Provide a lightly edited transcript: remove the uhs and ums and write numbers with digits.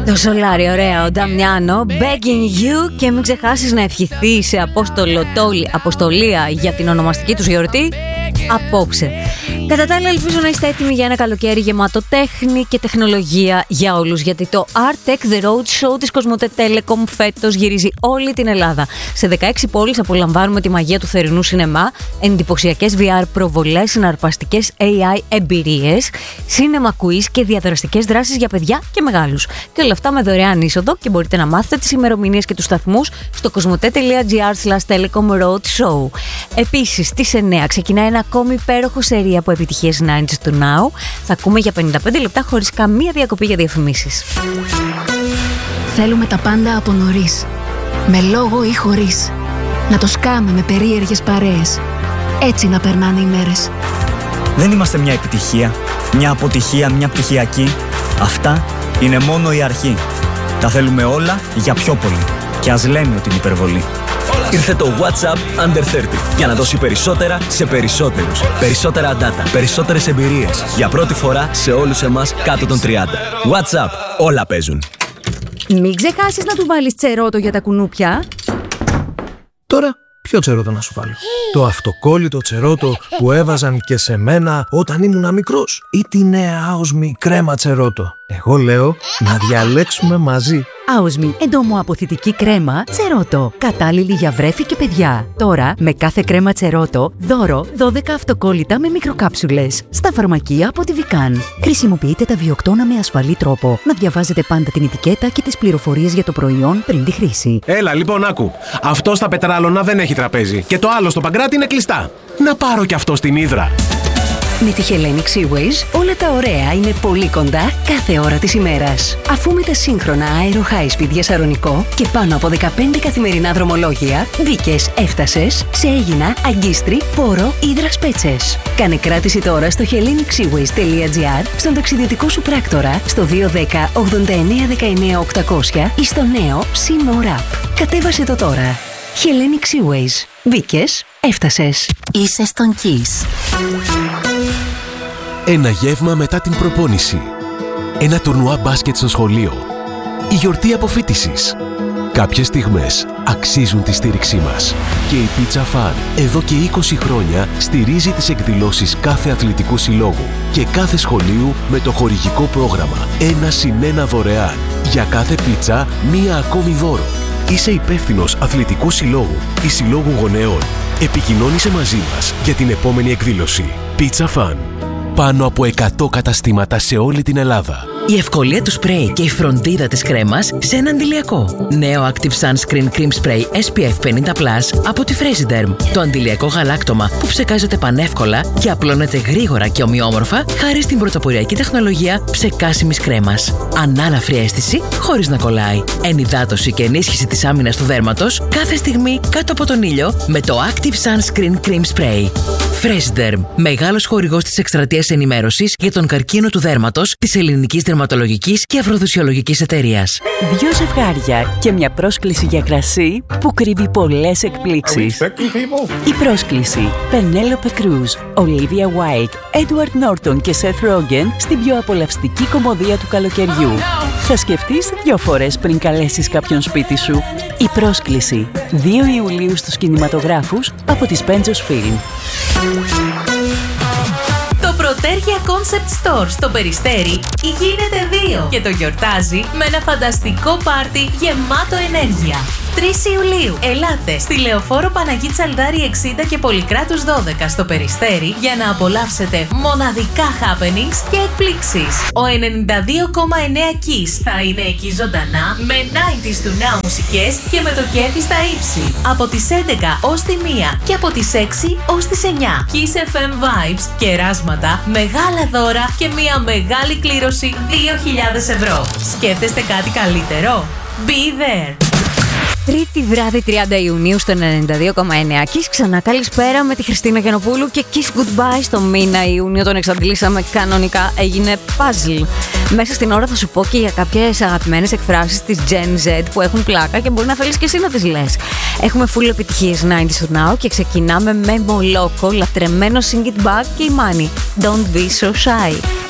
Το Σολάρι, ωραία, ο Νταμιάνο, Begging You. Και μην ξεχάσεις να ευχηθείς σε Απόστολο Τόλι Αποστολία για την ονομαστική τους γιορτή απόψε. Κατά τα άλλα, ελπίζω να είστε έτοιμοι για ένα καλοκαίρι γεμάτο τέχνη και τεχνολογία για όλους, γιατί το Art Tech The Road Show της Κοσμοτέ Telecom φέτος γυρίζει όλη την Ελλάδα. Σε 16 πόλεις απολαμβάνουμε τη μαγεία του θερινού σινεμά, εντυπωσιακές VR προβολές, συναρπαστικές AI εμπειρίες, cinema quiz και διαδραστικές δράσεις για παιδιά και μεγάλους. Και όλα αυτά με δωρεάν είσοδο, και μπορείτε να μάθετε τις ημερομηνίες και τους σταθμούς στο κοσμοτέ.gr/Telecom Road Show. Επίσης, στις 9 ξεκινάει ένα ακόμη υπέροχο σερί από επιτυχίες 90s to now. Θα ακούμε για 55 λεπτά χωρίς καμία διακοπή για διαφημίσεις. Θέλουμε τα πάντα από νωρίς, με λόγο ή χωρίς. Να το σκάμε με περίεργες παρέες. Έτσι να περνάνε οι μέρες. Δεν είμαστε μια επιτυχία, μια αποτυχία, μια πτυχιακή. Αυτά είναι μόνο η αρχή. Τα θέλουμε όλα για πιο πολύ. Και ας λέμε ότι είναι υπερβολή. Ήρθε το WhatsApp Under 30 για να δώσει περισσότερα σε περισσότερους. Περισσότερα data, περισσότερες εμπειρίες. Για πρώτη φορά σε όλους εμάς κάτω των 30. WhatsApp, όλα παίζουν. Μην ξεχάσεις να του βάλεις τσερότο για τα κουνούπια. Τώρα, ποιο τσερότο να σου βάλω? Το αυτοκόλλητο τσερότο που έβαζαν και σε μένα όταν ήμουν μικρός, ή τη νέα Άοσμη κρέμα τσερότο? Εγώ λέω να διαλέξουμε μαζί. Άοσμη εντομοαποθητική κρέμα τσερότο. Κατάλληλη για βρέφη και παιδιά. Τώρα, με κάθε κρέμα τσερότο, δώρο 12 αυτοκόλλητα με μικροκάψουλες. Στα φαρμακεία από τη Βικάν. Χρησιμοποιείτε τα βιοκτώνα με ασφαλή τρόπο. Να διαβάζετε πάντα την ετικέτα και τις πληροφορίες για το προϊόν πριν τη χρήση. Έλα, λοιπόν, άκου. Αυτό στα Πετράλωνα δεν έχει τραπέζι. Και το άλλο στο Παγκράτη είναι κλειστά. Να πάρω κι αυτό στην Ύδρα. Με τη Hellenic Seaways όλα τα ωραία είναι πολύ κοντά κάθε ώρα της ημέρας. Αφού με τα σύγχρονα Aero High Speed για Σαρονικό και πάνω από 15 καθημερινά δρομολόγια, μπήκες, έφτασες σε Αίγινα, Αγκίστρι, Πόρο, Ύδρας Πέτσες. Κάνε κράτηση τώρα στο hellenicsseaways.gr, στον ταξιδιωτικό σου πράκτορα, στο 210 89 19 800 ή στο νέο SeaMore App. Κατέβασε το τώρα. Hellenic Seaways. Μπήκες, έφτασες. Είσαι στον Kiss. Ένα γεύμα μετά την προπόνηση. Ένα τουρνουά μπάσκετ στο σχολείο. Η γιορτή αποφοίτησης. Κάποιες στιγμές αξίζουν τη στήριξή μας. Και η Pizza Fun εδώ και 20 χρόνια στηρίζει τις εκδηλώσεις κάθε αθλητικού συλλόγου και κάθε σχολείου με το χορηγικό πρόγραμμα 1+1 δωρεάν. Για κάθε πίτσα, μία ακόμη δώρο. Είσαι υπεύθυνος αθλητικού συλλόγου ή συλλόγου γονέων? Επικοινώνησε μαζί μας για την επόμενη εκδήλωση. Pizza Fun. Πάνω από 100 καταστήματα σε όλη την Ελλάδα. Η ευκολία του σπρέι και η φροντίδα της κρέμας σε ένα αντιλιακό. Νέο Active Sunscreen Cream Spray SPF 50+ από τη Fresiderm. Το αντιλιακό γαλάκτωμα που ψεκάζεται πανεύκολα και απλώνεται γρήγορα και ομοιόμορφα χάρη στην πρωτοποριακή τεχνολογία ψεκάσιμης κρέμας. Ανάλαφρη αίσθηση χωρίς να κολλάει. Ενυδάτωση και ενίσχυση της άμυνας του δέρματος κάθε στιγμή κάτω από τον ήλιο με το Active Sunscreen Cream Spray. Fresiderm, μεγάλος χορηγός της εκστρατείας ενημέρωσης για τον καρκίνο του δέρματος της ελληνικής δερματολογικής και αφροδισιολογικής εταιρείας. 2 ζευγάρια και μια πρόσκληση για κρασί που κρύβει πολλές εκπλήξεις. Η πρόσκληση: Penelope Cruz, Olivia Wilde, Edward Norton και Seth Rogen στην πιο απολαυστική κομμωδία του καλοκαιριού. Θα σκεφτείς 2 φορές πριν καλέσεις κάποιον σπίτι σου. Η πρόσκληση: 2 Ιουλίου στους κινηματογράφους από τις Pentos Film. Το Πρωτέρια Concept Store στο Περιστέρι γίνεται 2 και το γιορτάζει με ένα φανταστικό πάρτι γεμάτο ενέργεια. 3 Ιουλίου, ελάτε στη Λεωφόρο Παναγί Τσαλδάρη 60 και Πολυκράτους 12 στο Περιστέρι για να απολαύσετε μοναδικά happenings και εκπλήξεις. Ο 92,9 Kiss θα είναι εκεί ζωντανά με 90s to now μουσικές και με το κέφι στα ύψη. Από τις 11 ως τη 1 και από τις 6 ως τις 9. Kiss FM Vibes, κεράσματα, μεγάλα δώρα και μια μεγάλη κλήρωση 2.000 ευρώ. Σκέφτεστε κάτι καλύτερο? Be there! Τρίτη βράδυ 30 Ιουνίου στο 92,9 Kiss. Ξανά καλησπέρα με τη Χριστίνα Γιαννοπούλου και Kiss Goodbye στο μήνα Ιούνιο. Τον εξαντλήσαμε κανονικά, έγινε puzzle. Μέσα στην ώρα θα σου πω και για κάποιες αγαπημένες εκφράσεις της Gen Z που έχουν πλάκα και μπορεί να θέλεις και εσύ να τις λες. Έχουμε full επιτυχίες 90s to now και ξεκινάμε με Μολόκο, λατρεμένο Sing It Back και η Money. Don't be so shy.